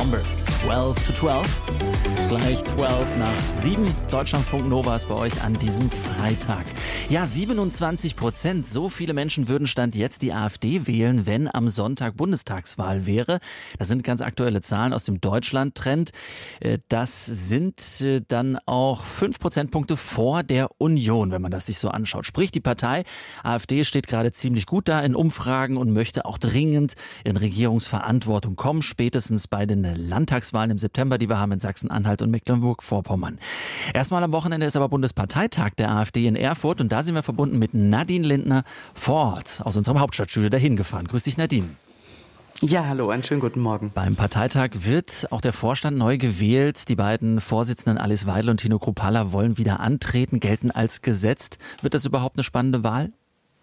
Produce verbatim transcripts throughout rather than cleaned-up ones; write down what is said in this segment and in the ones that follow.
Somber. zwölf to zwölf. Gleich zwölf nach sieben. Deutschlandfunk Nova ist bei euch an diesem Freitag. Ja, siebenundzwanzig Prozent. So viele Menschen würden Stand jetzt die AfD wählen, wenn am Sonntag Bundestagswahl wäre. Das sind ganz aktuelle Zahlen aus dem Deutschland-Trend. Das sind dann auch fünf Prozentpunkte vor der Union, wenn man das sich so anschaut. Sprich, die Partei AfD steht gerade ziemlich gut da in Umfragen und möchte auch dringend in Regierungsverantwortung kommen, spätestens bei den Landtagswahlen im September, die wir haben in Sachsen-Anhalt und Mecklenburg-Vorpommern. Erstmal am Wochenende ist aber Bundesparteitag der AfD in Erfurt und da sind wir verbunden mit Nadine Lindner vor Ort aus unserem Hauptstadtstudio dahin gefahren. Grüß dich, Nadine. Ja, hallo, einen schönen guten Morgen. Beim Parteitag wird auch der Vorstand neu gewählt. Die beiden Vorsitzenden Alice Weidel und Tino Kruppalla wollen wieder antreten, gelten als gesetzt. Wird das überhaupt eine spannende Wahl?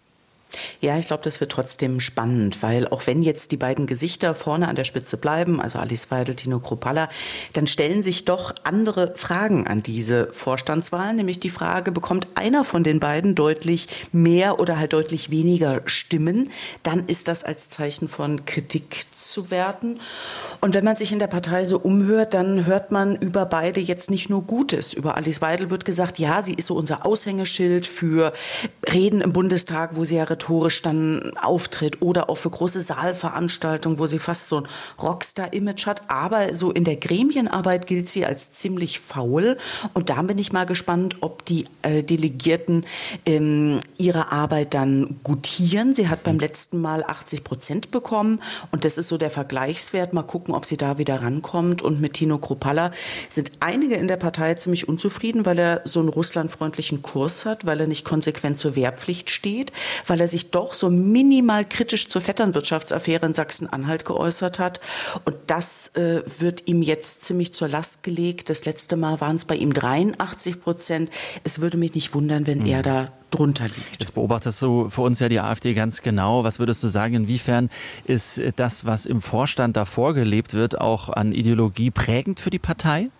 Ja, ich glaube, das wird trotzdem spannend, weil auch wenn jetzt die beiden Gesichter vorne an der Spitze bleiben, also Alice Weidel, Tino Kruppalla, dann stellen sich doch andere Fragen an diese Vorstandswahl, nämlich die Frage, bekommt einer von den beiden deutlich mehr oder halt deutlich weniger Stimmen, dann ist das als Zeichen von Kritik zu werten. Und wenn man sich in der Partei so umhört, dann hört man über beide jetzt nicht nur Gutes. Über Alice Weidel wird gesagt, ja, sie ist so unser Aushängeschild für Reden im Bundestag, wo sie ja rhetorisch dann auftritt oder auch für große Saalveranstaltungen, wo sie fast so ein Rockstar-Image hat. Aber so in der Gremienarbeit gilt sie als ziemlich faul. Und da bin ich mal gespannt, ob die äh, Delegierten ähm, ihre Arbeit dann gutieren. Sie hat beim letzten Mal achtzig Prozent bekommen und das ist so der Vergleichswert. Mal gucken, ob sie da wieder rankommt. Und mit Tino Kruppalla sind einige in der Partei ziemlich unzufrieden, weil er so einen russlandfreundlichen Kurs hat, weil er nicht konsequent zur Wehrpflicht steht, weil er sich doch so minimal kritisch zur Vetternwirtschaftsaffäre in Sachsen-Anhalt geäußert hat. Und das äh, wird ihm jetzt ziemlich zur Last gelegt. Das letzte Mal waren es bei ihm dreiundachtzig Prozent. Es würde mich nicht wundern, wenn mhm. er da drunter liegt. Jetzt beobachtest du für uns ja die AfD ganz genau. Was würdest du sagen, inwiefern ist das, was im Vorstand da vorgelebt wird, auch an Ideologie prägend für die Partei?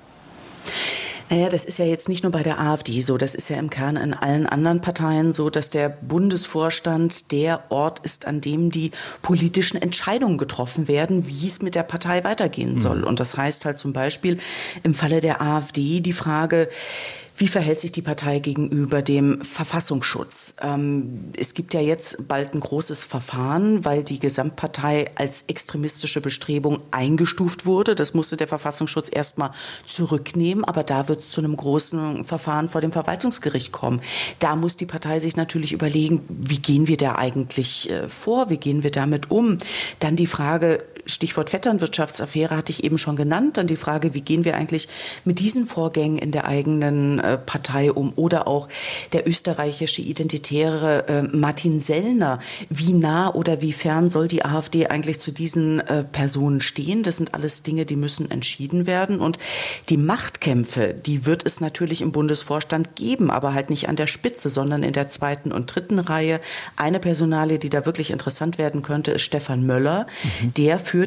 Naja, das ist ja jetzt nicht nur bei der AfD so, das ist ja im Kern in allen anderen Parteien so, dass der Bundesvorstand der Ort ist, an dem die politischen Entscheidungen getroffen werden, wie es mit der Partei weitergehen soll. Mhm. Und das heißt halt zum Beispiel im Falle der AfD die Frage, wie verhält sich die Partei gegenüber dem Verfassungsschutz? Ähm, es gibt ja jetzt bald ein großes Verfahren, weil die Gesamtpartei als extremistische Bestrebung eingestuft wurde. Das musste der Verfassungsschutz erstmal zurücknehmen, aber da wird es zu einem großen Verfahren vor dem Verwaltungsgericht kommen. Da muss die Partei sich natürlich überlegen, wie gehen wir da eigentlich äh, vor? Wie gehen wir damit um? Dann die Frage, Stichwort Vetternwirtschaftsaffäre hatte ich eben schon genannt, dann die Frage, wie gehen wir eigentlich mit diesen Vorgängen in der eigenen äh, Partei um oder auch der österreichische Identitäre äh, Martin Sellner, wie nah oder wie fern soll die AfD eigentlich zu diesen äh, Personen stehen? Das sind alles Dinge, die müssen entschieden werden und die Machtkämpfe, die wird es natürlich im Bundesvorstand geben, aber halt nicht an der Spitze, sondern in der zweiten und dritten Reihe. Eine Personalie, die da wirklich interessant werden könnte, ist Stefan Möller, mhm. der für